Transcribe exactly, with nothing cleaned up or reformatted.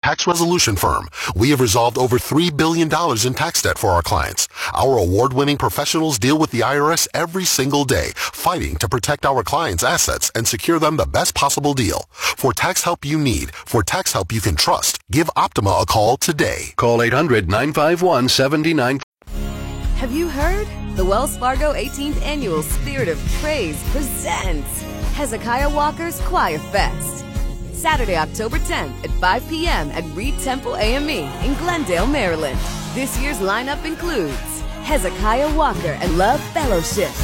tax resolution firm. We have resolved over three billion dollars in tax debt for our clients. Our award-winning professionals deal with the I R S every single day, fighting to protect our clients' assets and secure them the best possible deal. For tax help you need, for tax help you can trust, give Optima a call today. Call eight hundred, nine five one, seven nine. Have you heard? The Wells Fargo eighteenth Annual Spirit of Praise presents Hezekiah Walker's Choir Fest. Saturday, October tenth at five p.m. at Reed Temple A M E in Glendale, Maryland. This year's lineup includes Hezekiah Walker and Love Fellowship,